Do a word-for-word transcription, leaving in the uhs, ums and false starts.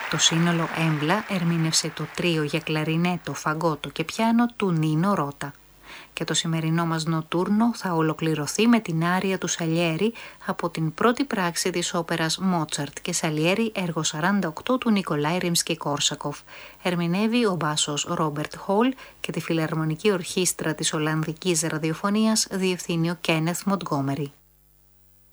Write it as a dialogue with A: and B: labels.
A: Το σύνολο Έμπλα ερμήνευσε το τρίο για κλαρινέτο, φαγκότο και πιάνο του Νίνο Ρώτα. Και το σημερινό μας νοτούρνο θα ολοκληρωθεί με την άρια του Σαλιέρι από την πρώτη πράξη της όπερας Μότσαρτ και Σαλιέρι έργο σαράντα οκτώ του Νικολάη Ριμσκι-Κόρσακοφ. Ερμηνεύει ο μπάσος Ρόμπερτ Χολ και τη φιλαρμονική ορχήστρα της Ολλανδικής Ραδιοφωνίας διευθύνει ο Κένεθ Μοντγκόμερι.